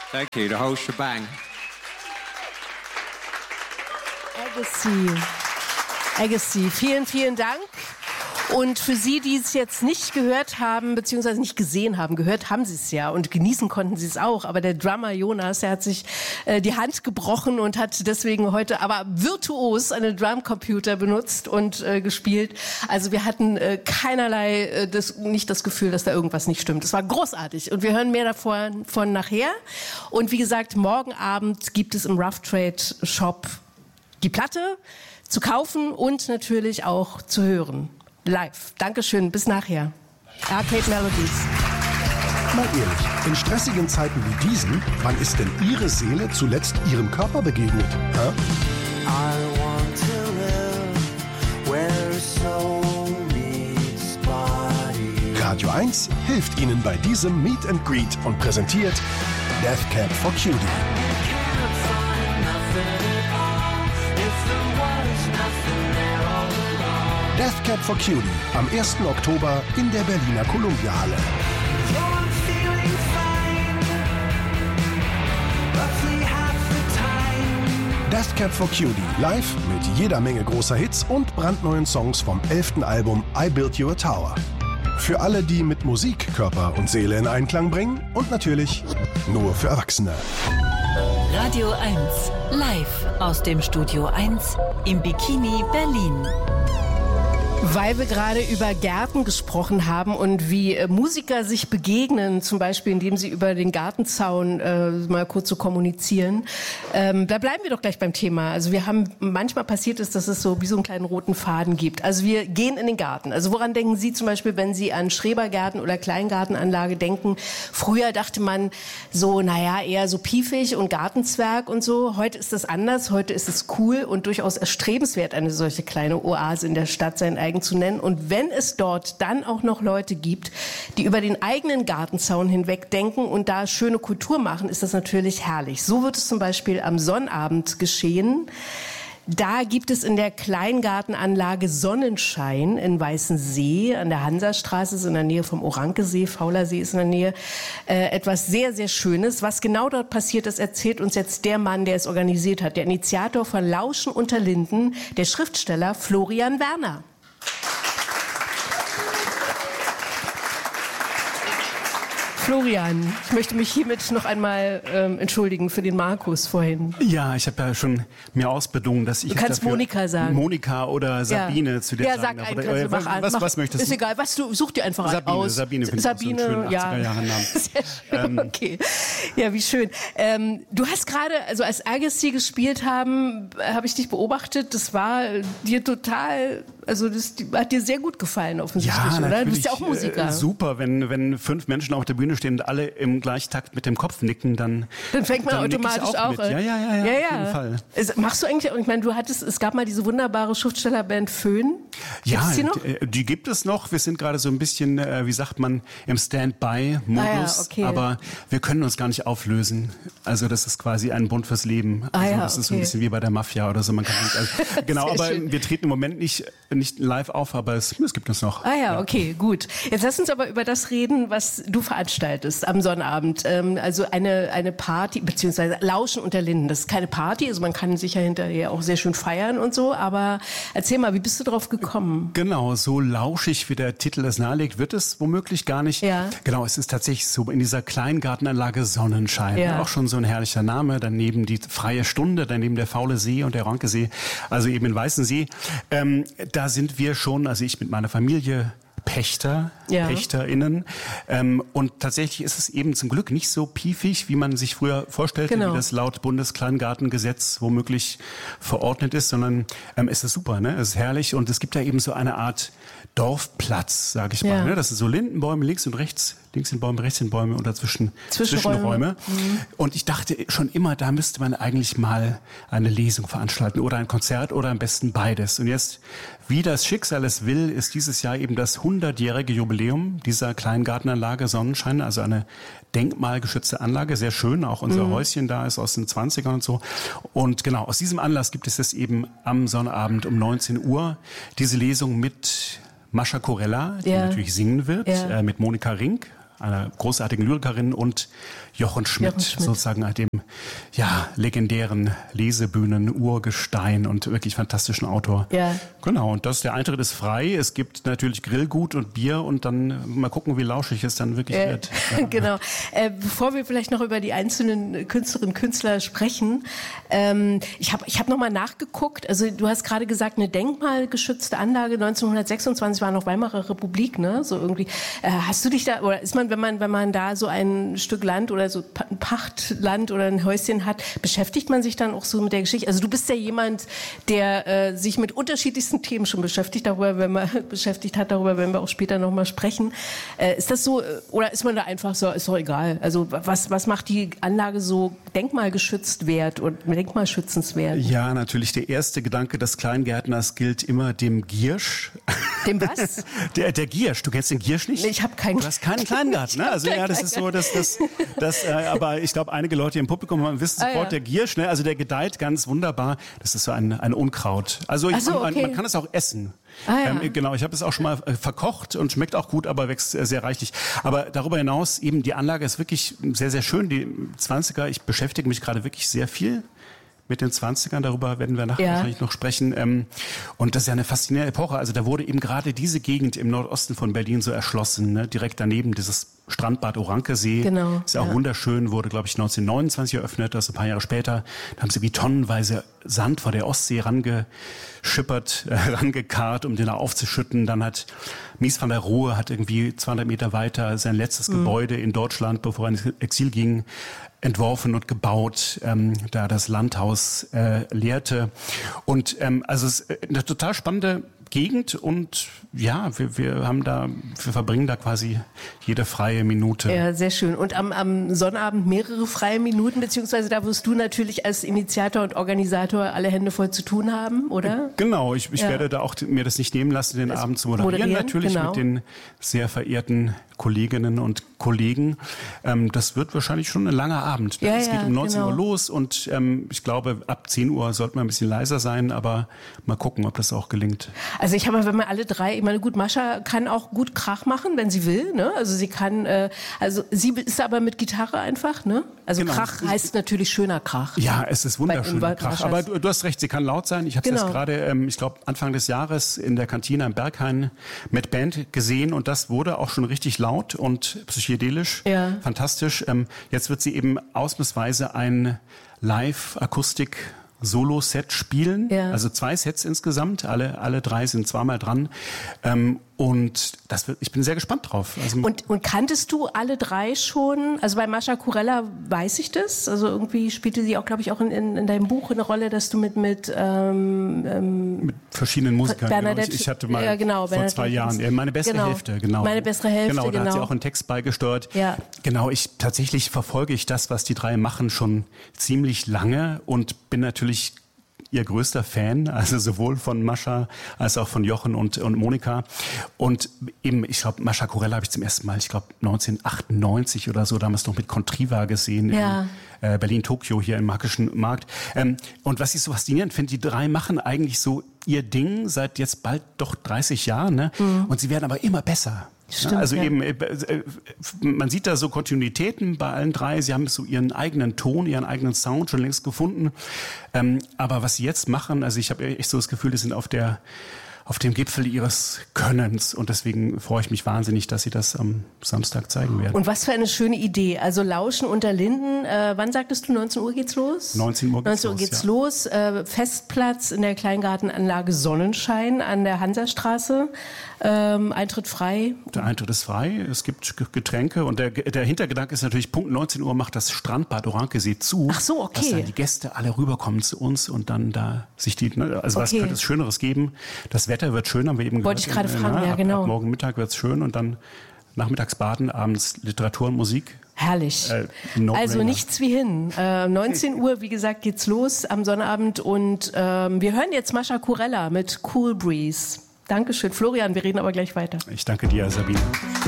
Thank you, the whole shebang. Agassi, vielen, vielen Dank. Und für Sie, die es jetzt nicht gehört haben, beziehungsweise nicht gesehen haben, gehört haben Sie es ja und genießen konnten Sie es auch. Aber der Drummer Jonas, der hat sich die Hand gebrochen und hat deswegen heute aber virtuos einen Drumcomputer benutzt und gespielt. Also wir hatten keinerlei, nicht das Gefühl, dass da irgendwas nicht stimmt. Es war großartig und wir hören mehr davon nachher. Und wie gesagt, morgen Abend gibt es im Rough Trade Shop die Platte zu kaufen und natürlich auch zu hören. Live. Dankeschön. Bis nachher. Arcade Melodies. Mal ehrlich, in stressigen Zeiten wie diesen, wann ist denn Ihre Seele zuletzt Ihrem Körper begegnet? Hä? I want to live where soul meets body. Radio 1 hilft Ihnen bei diesem Meet and Greet und präsentiert Death Cab for Cutie. Death Cab for Cutie am 1. Oktober in der Berliner Columbia-Halle. Death Cab for Cutie live mit jeder Menge großer Hits und brandneuen Songs vom 11. Album I Built You a Tower. Für alle, die mit Musik Körper und Seele in Einklang bringen und natürlich nur für Erwachsene. Radio 1 live aus dem Studio 1 im Bikini Berlin. Weil wir gerade über Gärten gesprochen haben und wie Musiker sich begegnen, zum Beispiel indem sie über den Gartenzaun mal kurz so kommunizieren, da bleiben wir doch gleich beim Thema. Also manchmal passiert es, dass es so wie so einen kleinen roten Faden gibt. Also wir gehen in den Garten. Also woran denken Sie zum Beispiel, wenn Sie an Schrebergärten oder Kleingartenanlage denken? Früher dachte man so, eher so piefig und Gartenzwerg und so. Heute ist das anders. Heute ist es cool und durchaus erstrebenswert, eine solche kleine Oase in der Stadt sein eigen zu nennen. Und wenn es dort dann auch noch Leute gibt, die über den eigenen Gartenzaun hinweg denken und da schöne Kultur machen, ist das natürlich herrlich. So wird es zum Beispiel am Sonnabend geschehen. Da gibt es in der Kleingartenanlage Sonnenschein in Weißensee an der Hansastraße, ist in der Nähe vom Orankesee, Faulersee ist in der Nähe, etwas sehr, sehr Schönes. Was genau dort passiert ist, erzählt uns jetzt der Mann, der es organisiert hat, der Initiator von Lauschen unter Linden, der Schriftsteller Florian Werner. Florian, ich möchte mich hiermit noch einmal entschuldigen für den Markus vorhin. Ja, ich habe ja schon mir ausbedungen, dass ich du kannst Monika sagen. Monika oder Sabine zu dir sagen darf. Ja, sag einen, was möchtest du? Ist egal, such dir einfach Sabine, aus. Sabine finde ich auch so einen schönen 80er-Jahre-Namen. Sehr schön, okay. Ja, wie schön. Du hast gerade, also als Agassi gespielt haben, habe ich dich beobachtet, das war dir total, also das hat dir sehr gut gefallen offensichtlich, oder? Du bist ja auch Musiker. Super, wenn 5 Menschen auf der Bühne stehen und alle im Gleichtakt mit dem Kopf nicken, dann fängt man automatisch auch mit. Ja, auf jeden Fall. Machst du eigentlich, ich meine, es gab mal diese wunderbare Schriftstellerband Föhn. Gibt's die noch? Die gibt es noch. Wir sind gerade so ein bisschen, wie sagt man, im Standby-Modus. Okay. Aber wir können uns gar nicht auflösen. Also das ist quasi ein Bund fürs Leben. Also das ist so ein bisschen wie bei der Mafia oder so. Man kann nicht, genau, aber schön. Wir treten im Moment nicht live auf, aber es gibt uns noch. Okay, gut. Jetzt lass uns aber über das reden, was du veranstaltest am Sonnabend. Also eine Party, beziehungsweise Lauschen unter Linden. Das ist keine Party, also man kann sich ja hinterher auch sehr schön feiern und so, aber erzähl mal, wie bist du drauf gekommen? Genau, so lauschig wie der Titel es nahelegt, wird es womöglich gar nicht. Ja. Genau, es ist tatsächlich so in dieser Kleingartenanlage Sonnenschein. Ja. Auch schon so ein herrlicher Name, daneben die Freie Stunde, daneben der Faule See und der Orankesee, also eben in Weißensee. Da sind wir schon, also ich mit meiner Familie, PächterInnen. Und tatsächlich ist es eben zum Glück nicht so piefig, wie man sich früher vorstellte, wie das laut Bundeskleingartengesetz womöglich verordnet ist, sondern es ist super, ne? Es ist herrlich und es gibt da eben so eine Art Dorfplatz, sage ich mal. Ne? Das sind so Lindenbäume links und rechts, links sind Bäume, rechts sind Bäume und dazwischen Zwischenräume. Und ich dachte schon immer, da müsste man eigentlich mal eine Lesung veranstalten oder ein Konzert oder am besten beides. Und jetzt, wie das Schicksal es will, ist dieses Jahr eben das 100-jährige Jubiläum dieser Kleingartenanlage Sonnenschein, also eine denkmalgeschützte Anlage, sehr schön, auch unser Häuschen da ist aus den 20ern und so. Und genau, aus diesem Anlass gibt es eben am Sonnabend um 19 Uhr diese Lesung mit Mascha Corella, die natürlich singen wird, mit Monika Rink einer großartigen Lyrikerin, und Jochen Schmidt. Sozusagen dem legendären Lesebühnen-Urgestein und wirklich fantastischen Autor. Ja. Genau, und der Eintritt ist frei. Es gibt natürlich Grillgut und Bier und dann mal gucken, wie lauschig es dann wirklich wird. Ja. Genau. Bevor wir vielleicht noch über die einzelnen Künstlerinnen und Künstler sprechen, ich hab noch mal nachgeguckt. Also du hast gerade gesagt, eine denkmalgeschützte Anlage 1926 war noch Weimarer Republik, ne? So irgendwie. Hast du dich da, oder ist man, wenn man da so ein Stück Land oder so ein Pachtland oder ein Häuschen hat, beschäftigt man sich dann auch so mit der Geschichte? Also du bist ja jemand, der sich mit unterschiedlichsten Themen schon beschäftigt hat, darüber werden wir auch später noch mal sprechen. Ist das so, oder ist man da einfach so, ist doch egal? Also was macht die Anlage so denkmalgeschützt wert und denkmalschützenswert? Ja, natürlich der erste Gedanke des Kleingärtners gilt immer dem Giersch. Dem was? Der Giersch. Du kennst den Giersch nicht? Nee, ich habe keinen. Du hast keinen Kleingarten, ne? Also ja, das ist so, aber ich glaube, einige Leute im Publikum wissen sofort, der Giersch, ne? Also der gedeiht ganz wunderbar. Das ist so ein Unkraut. Also man kann es auch essen. Genau, ich habe es auch schon mal verkocht und schmeckt auch gut, aber wächst sehr reichlich. Aber darüber hinaus eben, die Anlage ist wirklich sehr, sehr schön. Die 20er, ich beschäftige mich gerade wirklich sehr viel mit den 20ern, darüber werden wir nachher wahrscheinlich noch sprechen. Und das ist ja eine faszinierende Epoche. Also da wurde eben gerade diese Gegend im Nordosten von Berlin so erschlossen, ne? Direkt daneben dieses Strandbad Orankesee. Genau. Ist ja auch wunderschön, wurde, glaube ich, 1929 eröffnet, also ein paar Jahre später. Da haben sie wie tonnenweise Sand vor der Ostsee rangekarrt, um den da aufzuschütten. Dann hat Mies van der Rohe irgendwie 200 Meter weiter sein letztes Gebäude in Deutschland, bevor er ins Exil ging, entworfen und gebaut, da das Landhaus lehrte. Und also es ist eine total spannende Gegend und ja, wir verbringen da quasi jede freie Minute. Ja, sehr schön. Und am Sonnabend mehrere freie Minuten, beziehungsweise da wirst du natürlich als Initiator und Organisator alle Hände voll zu tun haben, oder? Genau, ich werde da auch mir das nicht nehmen lassen, den Abend zu moderieren natürlich mit den sehr verehrten Kolleginnen und Kollegen. Das wird wahrscheinlich schon ein langer Abend. Es geht um 19 Uhr los und ich glaube, ab 10 Uhr sollte man ein bisschen leiser sein, aber mal gucken, ob das auch gelingt. Also wenn wir alle drei, ich meine, gut, Mascha kann auch gut Krach machen, wenn sie will, ne? Also sie kann, sie ist aber mit Gitarre einfach, ne? Also genau. Krach heißt natürlich schöner Krach. Ja, es ist wunderschöner Krach. Aber du hast recht, sie kann laut sein. Ich habe es jetzt gerade, ich glaube, Anfang des Jahres in der Kantine am Berghain mit Band gesehen und das wurde auch schon richtig laut und psychedelisch. Ja. Fantastisch. Jetzt wird sie eben ausnahmsweise ein Live-Akustik Solo-Set spielen, also 2 Sets insgesamt, alle 3 sind zweimal dran und ich bin sehr gespannt drauf. Also und kanntest du alle 3 schon? Also bei Mascha Kurella weiß ich das, also irgendwie spielte sie auch, glaube ich, auch in deinem Buch eine Rolle, dass du mit verschiedenen Musikern, ich hatte mal vor 2 Jahren meine bessere Hälfte, Meine bessere Hälfte, da hat sie auch einen Text beigesteuert. Ja. Genau, tatsächlich verfolge ich das, was die 3 machen, schon ziemlich lange und bin natürlich ihr größter Fan, also sowohl von Mascha als auch von Jochen und Monika. Und eben, ich glaube, Mascha Kurella habe ich zum ersten Mal, 1998 oder so, damals noch mit Contriva gesehen in Berlin-Tokio hier im Märkischen Markt. Und was ich so faszinierend finde, die 3 machen eigentlich so ihr Ding seit jetzt bald doch 30 Jahren, ne? Und sie werden aber immer besser. Stimmt, also eben, man sieht da so Kontinuitäten bei allen 3. Sie haben so ihren eigenen Ton, ihren eigenen Sound schon längst gefunden. Aber was sie jetzt machen, also ich habe echt so das Gefühl, die sind auf dem Gipfel ihres Könnens und deswegen freue ich mich wahnsinnig, dass sie das am Samstag zeigen werden. Und was für eine schöne Idee. Also Lauschen unter Linden. Wann sagtest du, 19 Uhr geht's los? 19 Uhr geht's los. Festplatz in der Kleingartenanlage Sonnenschein an der Hansastraße. Eintritt frei. Der Eintritt ist frei. Es gibt Getränke und der Hintergedanke ist natürlich, Punkt 19 Uhr macht das Strandbad Orankesee zu. Ach so, okay. Dass dann die Gäste alle rüberkommen zu uns und dann da sich was könnte es Schöneres geben? Das Wetter wird schön, haben wir eben gehört. Wollte ich gerade fragen, genau. Ab morgen Mittag wird's schön und dann nachmittags baden, abends Literatur und Musik. Herrlich. Also nichts wie hin. 19 Uhr, wie gesagt, geht's los am Sonnabend und wir hören jetzt Mascha Kurella mit Cool Breeze. Dankeschön, Florian, wir reden aber gleich weiter. Ich danke dir, Sabine.